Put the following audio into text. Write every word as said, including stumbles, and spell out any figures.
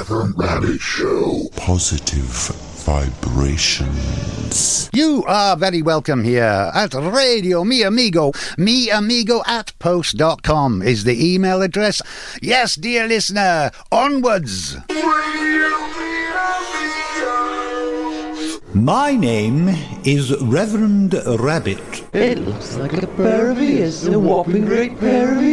Reverend Rabbit Show. Positive vibrations. You are very welcome here at Radio Mi Amigo. Mi Amigo at post dot com is the email address. Yes, dear listener, onwards. My name is Reverend Rabbit. It looks like a pair of ears, a whopping great pair of ears.